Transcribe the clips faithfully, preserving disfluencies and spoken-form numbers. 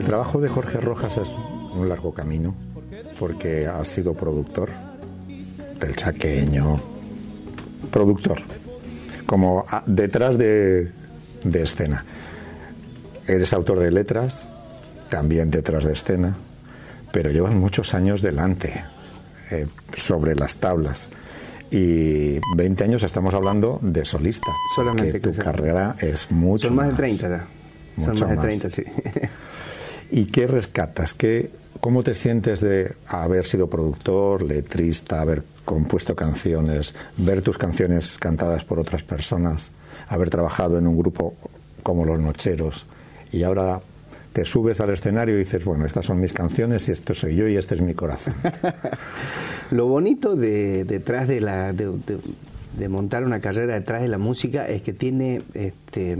El trabajo de Jorge Rojas es un largo camino, porque ha sido productor del Chaqueño, productor, como a, detrás de, de escena. Eres autor de letras, también detrás de escena, pero llevas muchos años delante, eh, sobre las tablas. Y veinte años estamos hablando de solista. Solamente que tu que carrera es mucho Son más, más de treinta ya. Son más de treinta, sí. ¿Y qué rescatas? ¿Qué, ¿Cómo te sientes de haber sido productor, letrista, haber compuesto canciones, ver tus canciones cantadas por otras personas, haber trabajado en un grupo como Los Nocheros y ahora te subes al escenario y dices, bueno, estas son mis canciones y esto soy yo y este es mi corazón? Lo bonito de detrás de la de, de, de montar una carrera detrás de la música es que tiene este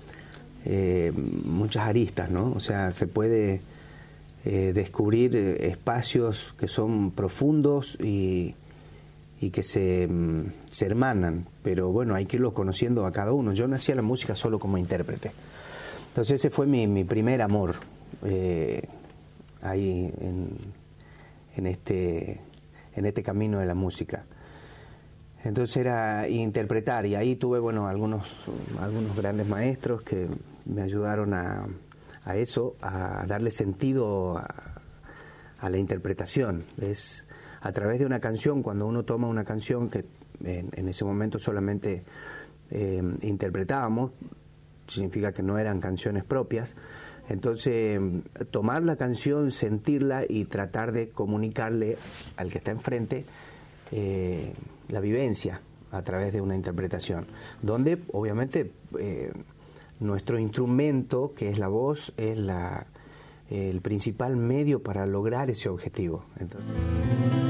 eh, muchas aristas, ¿no? O sea, se puede eh, descubrir espacios que son profundos y, y que se, se hermanan, pero bueno, hay que irlo conociendo a cada uno. Yo nací a la música solo como intérprete. Entonces ese fue mi, mi primer amor eh, ahí en, en, este, en este camino de la música. Entonces era interpretar y ahí tuve bueno algunos, algunos grandes maestros que me ayudaron a, a eso, a darle sentido a, a la interpretación. Es a través de una canción, cuando uno toma una canción que en, en ese momento solamente eh, interpretábamos, significa que no eran canciones propias, entonces tomar la canción, sentirla y tratar de comunicarle al que está enfrente eh, la vivencia a través de una interpretación, donde obviamente eh, nuestro instrumento, que es la voz, es la, el principal medio para lograr ese objetivo. Entonces...